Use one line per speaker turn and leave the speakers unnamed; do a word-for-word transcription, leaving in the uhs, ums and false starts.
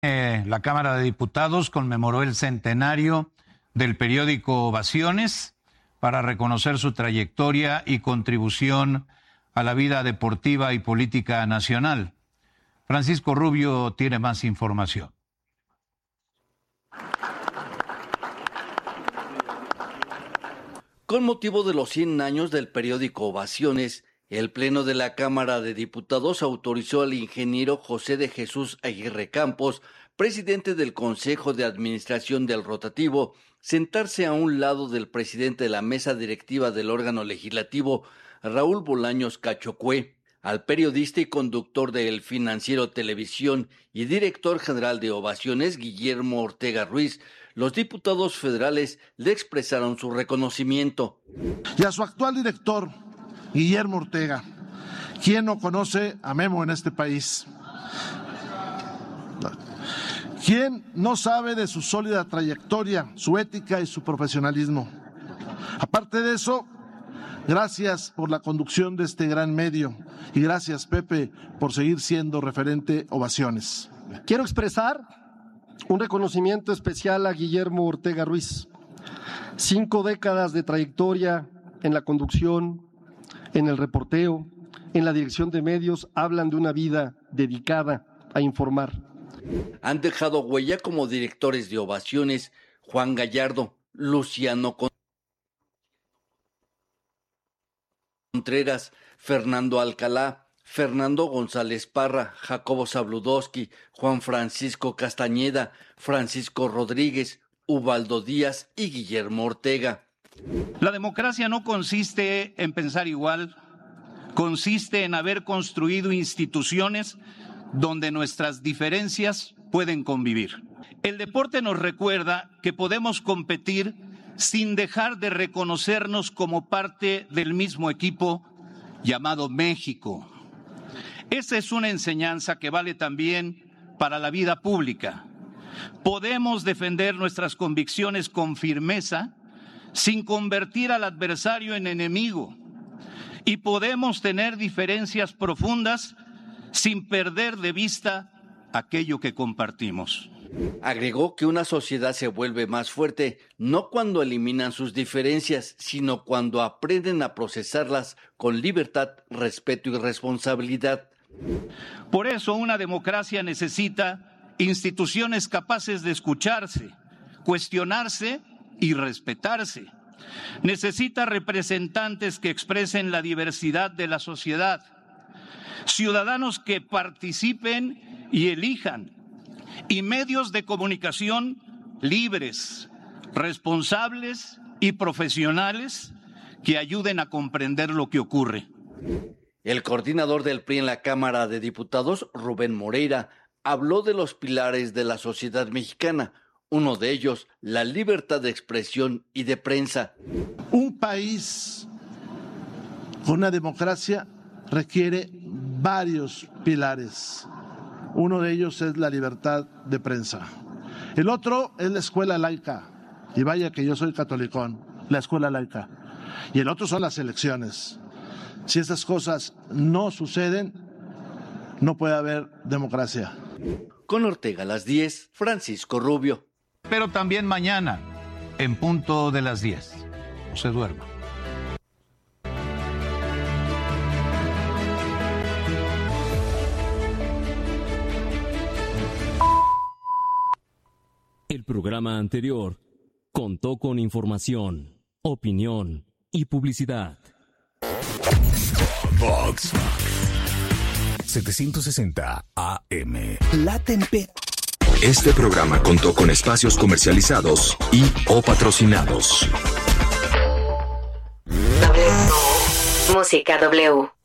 Eh, la Cámara de Diputados conmemoró el centenario del periódico Ovaciones para reconocer su trayectoria y contribución a la vida deportiva y política nacional. Francisco Rubio tiene más información.
Con motivo de los cien años del periódico Ovaciones, el Pleno de la Cámara de Diputados autorizó al ingeniero José de Jesús Aguirre Campos, presidente del Consejo de Administración del Rotativo, sentarse a un lado del presidente de la mesa directiva del órgano legislativo, Raúl Bolaños Cachocué, al periodista y conductor de El Financiero Televisión y director general de Ovaciones, Guillermo Ortega Ruiz. Los diputados federales le expresaron su reconocimiento.
Y a su actual director, Guillermo Ortega, ¿quién no conoce a Memo en este país? ¿Quién no sabe de su sólida trayectoria, su ética y su profesionalismo? Aparte de eso, gracias por la conducción de este gran medio y gracias, Pepe, por seguir siendo referente Ovaciones.
Quiero expresar un reconocimiento especial a Guillermo Ortega Ruiz. Cinco décadas de trayectoria en la conducción, en el reporteo, en la dirección de medios, hablan de una vida dedicada a informar.
Han dejado huella como directores de Ovaciones Juan Gallardo, Luciano Contreras, Fernando Alcalá, Fernando González Parra, Jacobo Zabludowski, Juan Francisco Castañeda, Francisco Rodríguez, Ubaldo Díaz y Guillermo Ortega.
La democracia no consiste en pensar igual, consiste en haber construido instituciones donde nuestras diferencias pueden convivir. El deporte nos recuerda que podemos competir sin dejar de reconocernos como parte del mismo equipo llamado México. Esa es una enseñanza que vale también para la vida pública. Podemos defender nuestras convicciones con firmeza sin convertir al adversario en enemigo y podemos tener diferencias profundas sin perder de vista aquello que compartimos.
Agregó que una sociedad se vuelve más fuerte no cuando eliminan sus diferencias, sino cuando aprenden a procesarlas con libertad, respeto y responsabilidad.
Por eso una democracia necesita instituciones capaces de escucharse, cuestionarse y respetarse. Necesita representantes que expresen la diversidad de la sociedad, ciudadanos que participen y elijan, y medios de comunicación libres, responsables y profesionales que ayuden a comprender lo que ocurre.
El coordinador del P R I en la Cámara de Diputados, Rubén Moreira, habló de los pilares de la sociedad mexicana, uno de ellos, la libertad de expresión y de prensa.
Un país con una democracia requiere varios pilares. Uno de ellos es la libertad de prensa. El otro es la escuela laica. Y vaya que yo soy catolicón, la escuela laica. Y el otro son las elecciones. Si esas cosas no suceden, no puede haber democracia.
Con Ortega a las diez, Francisco Rubio.
Pero también mañana, en punto de las diez. No se duerma.
El programa anterior contó con información, opinión y publicidad.
Vox setecientos sesenta A M. La temperatura. Este programa contó con espacios comercializados y o patrocinados.
Música W.